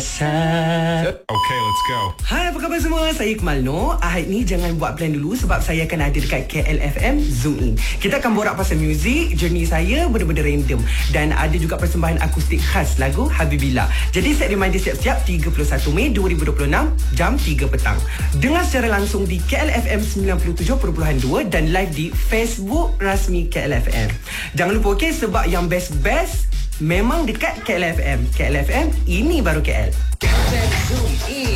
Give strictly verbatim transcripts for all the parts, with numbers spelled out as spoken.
Okay, let's go. Hai, apa khabar semua? Saya Ikmal Noor. Ahad ni jangan buat plan dulu sebab saya akan ada dekat K L F M Zoom In. Kita akan borak pasal muzik, journey saya benda-benda random dan ada juga persembahan akustik khas lagu Habibillah. Jadi set reminder siap-siap tiga puluh satu Mei dua ribu dua puluh enam jam tiga petang. Dengar secara langsung di K L F M sembilan puluh tujuh perpuluhan dua dan live di Facebook rasmi K L F M. Jangan lupa okey sebab yang best-best memang dekat K L F M. K L F M ini baru K L. Zoom In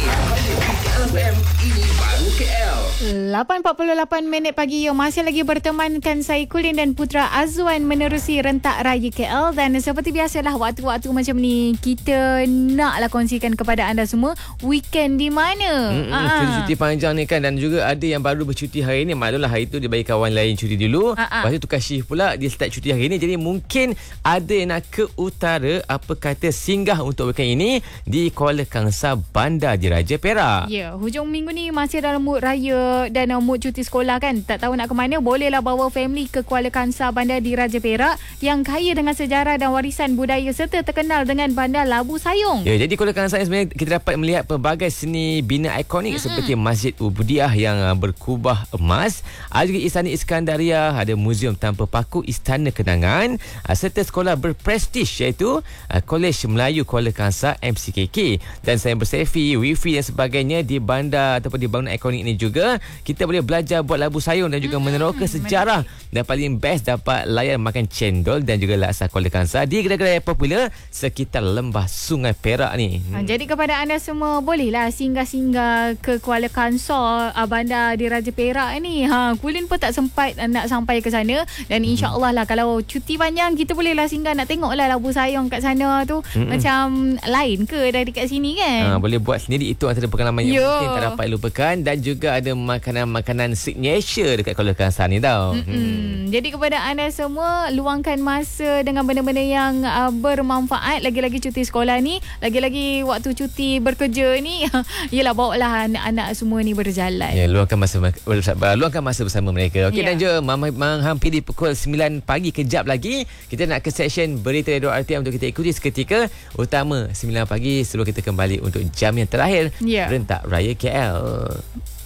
K L F M ini baru K L. lapan empat puluh lapan minit pagi. Yo, masih lagi bertemankan saya Kulin dan Putra Azwan menerusi rentak raya K L. Dan seperti biasalah waktu-waktu macam ni kita naklah kongsikan kepada anda semua weekend di mana. Mm-hmm. Cuti panjang ni kan. Dan juga ada yang baru bercuti hari ni. Maklumlah hari tu dia bagi kawan lain cuti dulu. Ha-ha. Lepas tu tukar shift pula, dia start cuti hari ni. Jadi mungkin ada yang nak ke utara, apa kata singgah untuk weekend ini di Kuala Kangsar Bandar Diraja Perak. Ya, yeah, hujung minggu ni masih dalam mood raya dan uh, mood cuti sekolah kan. Tak tahu nak ke mana, bolehlah bawa family ke Kuala Kangsar Bandar Diraja Perak yang kaya dengan sejarah dan warisan budaya serta terkenal dengan bandar Labu Sayong. Ya, jadi Kuala Kangsar ni sebenarnya kita dapat melihat pelbagai seni bina ikonik mm-hmm. seperti Masjid Ubudiah yang uh, berkubah emas, ada juga Istana Iskandaria, ada Muzium Tanpa Paku Istana Kenangan, uh, serta sekolah berprestij iaitu uh, Kolej Melayu Kuala Kangsar M C K K. Dan saya berselfie, wifi dan sebagainya di bandar ataupun di bangunan ikonik ini juga. Kita boleh belajar buat labu sayur dan juga hmm, meneroka sejarah. Menarik. Dan paling best dapat layan makan cendol dan juga laksa Kuala Kangsar di kedai-kedai popular sekitar lembah Sungai Perak ni. Ha, hmm. Jadi kepada anda semua, bolehlah singgah-singgah ke Kuala Kangsar Bandar Diraja Perak ni. Ha, Kulin pun tak sempat nak sampai ke sana. Dan insya-Allah lah kalau cuti panjang kita bolehlah singgah nak tengoklah labu sayur kat sana tu. Hmm. Macam lain ke dari kat sini kan? Ha, boleh buat sendiri. Itu antara pengalaman yang Yo. mungkin tak dapat lupakan. Dan juga ada makanan-makanan signature dekat Kuala Kangsar ni tau. Hmm. Jadi kepada anda semua, luangkan masa dengan benda-benda yang uh, bermanfaat. Lagi-lagi cuti sekolah ni, lagi-lagi waktu cuti bekerja ni, yelah bawalah anak-anak semua ni berjalan. Ya, luangkan masa luangkan masa bersama mereka. Okey, yeah. Dan juga menghampiri pukul sembilan pagi, kejap lagi kita nak ke seksyen berita Radio R T M untuk kita ikuti seketika, utama sembilan pagi sebelum kita kembali untuk jam yang terakhir yeah. rentak raya K L.